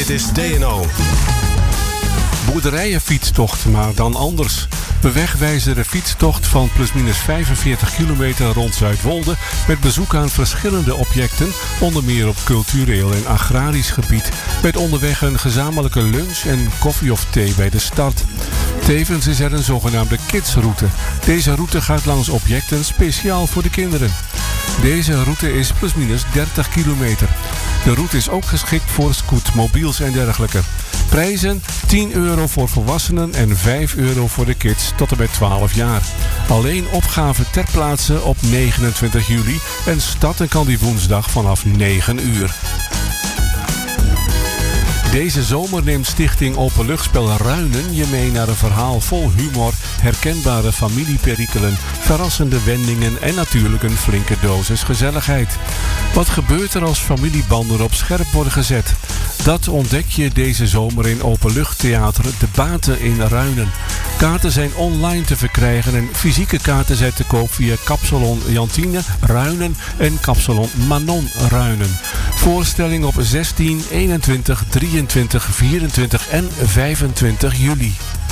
Dit is TNO. Boerderijenfietstocht, maar dan anders. De wegwijzere fietstocht van plusminus 45 kilometer rond Zuidwolde met bezoek aan verschillende objecten, onder meer op cultureel en agrarisch gebied, met onderweg een gezamenlijke lunch en koffie of thee bij de start. Tevens is er een zogenaamde kidsroute. Deze route gaat langs objecten speciaal voor de kinderen. Deze route is plusminus 30 kilometer. De route is ook geschikt voor scootmobiels en dergelijke. Prijzen: €10 voor volwassenen en €5 voor de kids tot en met 12 jaar. Alleen opgave ter plaatse op 29 juli en starten kan die woensdag vanaf 9 uur. Deze zomer neemt Stichting Openluchtspel Ruinen je mee naar een verhaal vol humor, herkenbare familieperikelen, verrassende wendingen en natuurlijk een flinke dosis gezelligheid. Wat gebeurt er als familiebanden op scherp worden gezet? Dat ontdek je deze zomer in Openluchttheater De Baten in Ruinen. Kaarten zijn online te verkrijgen en fysieke kaarten zijn te koop via Kapsalon Jantine Ruinen en Kapsalon Manon Ruinen. Voorstelling op 16, 21, 23, 24 en 25 juli.